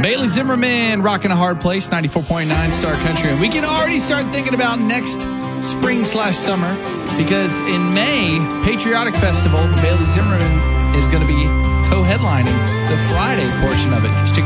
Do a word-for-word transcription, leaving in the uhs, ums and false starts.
Bailey Zimmerman rocking a hard place, ninety-four point nine Star Country. And we can already start thinking about next spring slash summer because in May, Patriotic Festival, Bailey Zimmerman is going to be co-headlining the Friday portion of it. Stick